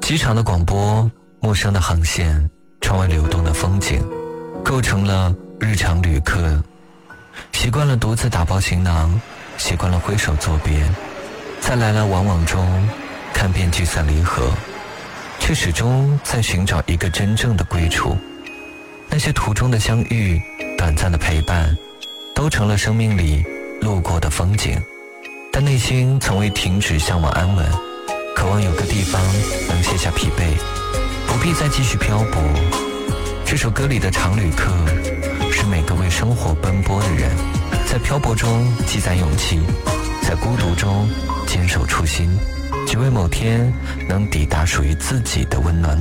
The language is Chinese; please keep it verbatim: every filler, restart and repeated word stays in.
机场的广播，陌生的航线，窗外流动的风景，构成了日常旅客。习惯了独自打包行囊，习惯了挥手作别，在来来往往中看遍聚散离合，却始终在寻找一个真正的归处。那些途中的相遇，短暂的陪伴，都成了生命里路过的风景，但内心从未停止向往安稳，渴望有个地方能卸下疲惫，不必再继续漂泊。这首歌里的常旅客，是每个为生活奔波的人，在漂泊中积攒勇气，在孤独中坚守初心，只为某天能抵达属于自己的温暖。